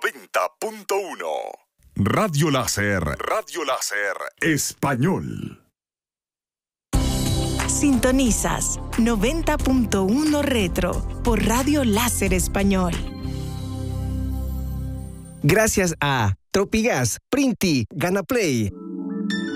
90.1. Radio Láser. Radio Láser Español. Sintonizas 90.1 Retro por Radio Láser Español. Gracias a Tropigas, Printi, Ganaplay,